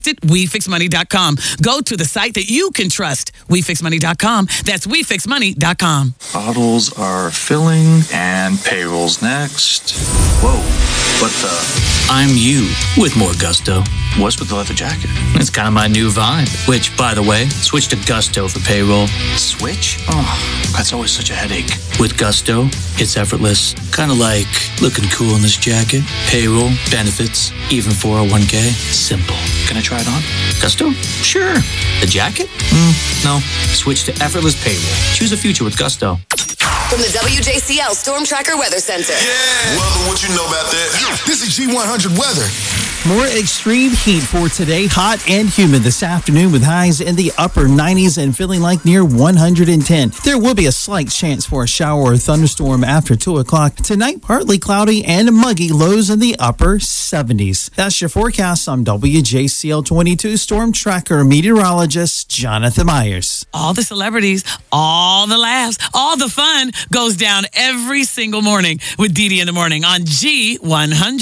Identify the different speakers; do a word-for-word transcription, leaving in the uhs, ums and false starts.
Speaker 1: we fix money dot com. Go to the site that you can trust. we fix money dot com. That's we fix money dot com.
Speaker 2: Bottles are filling and payroll's next. Whoa, what the?
Speaker 3: I'm you with more gusto.
Speaker 2: What's with the leather jacket?
Speaker 3: It's kind of my new vibe. Which, by the way, switch to Gusto for payroll.
Speaker 2: Switch? Oh, that's always such a headache.
Speaker 3: With Gusto, it's effortless. Kind of like looking cool in this jacket. Payroll, benefits, even four oh one k. Simple.
Speaker 2: Can I try it on?
Speaker 3: Gusto? Sure. The jacket? Mm, no. Switch to effortless payroll. Choose a future with Gusto.
Speaker 4: From the W J C L Storm Tracker Weather Center.
Speaker 5: Yeah. Weather, what you know about that? This is G one hundred weather.
Speaker 6: More extreme heat for today. Hot and humid this afternoon with highs in the upper nineties and feeling like near one hundred ten. There will be a slight chance for a shower or thunderstorm after two o'clock. Tonight, partly cloudy and muggy, lows in the upper seventies. That's your forecast. I'm W J C L twenty-two Storm Tracker meteorologist Jonathan Myers.
Speaker 1: All the celebrities, all the laughs, all the fun goes down every single morning with Dee Dee in the morning on G one hundred.